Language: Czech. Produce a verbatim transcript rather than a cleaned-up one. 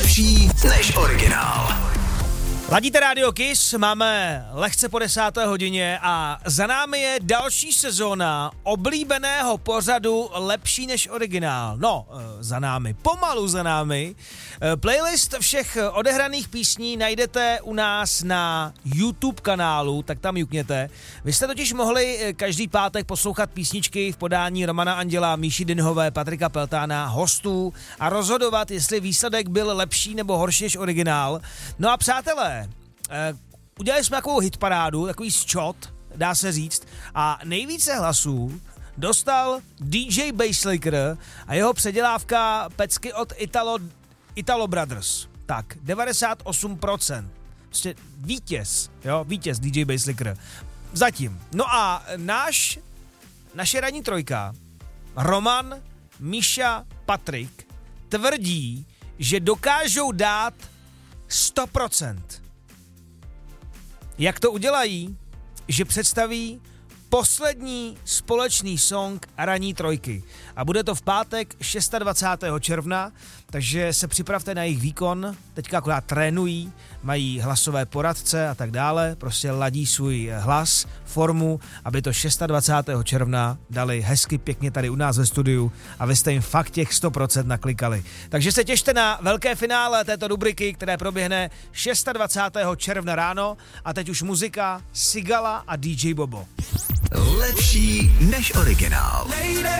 Lepší než originál. Ladíte Radio Kiss, máme lehce po desáté hodině a za námi je další sezóna oblíbeného pořadu Lepší než originál. No, za námi, pomalu za námi. Playlist všech odehraných písní najdete u nás na YouTube kanálu, tak tam jukněte. Vy jste totiž mohli každý pátek poslouchat písničky v podání Romana Anděla, Míši Dynhové, Patrika Peltána, hostů a rozhodovat, jestli výsledek byl lepší nebo horší než originál. No a přátelé, Uh, udělali jsme takovou hitparádu, takový ščot, dá se říct, a nejvíce hlasů dostal D J Basslicker a jeho předělávka pecky od Italo, Italo Brothers. Tak, devadesát osm procent. Prostě vítěz, jo, vítěz D J Basslicker. Zatím. No a náš, naše ranní trojka, Roman, Míša, Patrik, tvrdí, že dokážou dát sto procent. Jak to udělají? Že představí poslední společný song ranní trojky. A bude to v pátek dvacátého šestého června, takže se připravte na jejich výkon. Teďka akorát trénují, mají hlasové poradce a tak dále. Prostě ladí svůj hlas, formu, aby to dvacátého šestého června dali hezky pěkně tady u nás ve studiu a vy jste jim fakt těch sto procent naklikali. Takže se těšte na velké finále této rubriky, které proběhne dvacátého šestého června ráno. A teď už muzika Sigala a D J Bobo. Lepší než originál.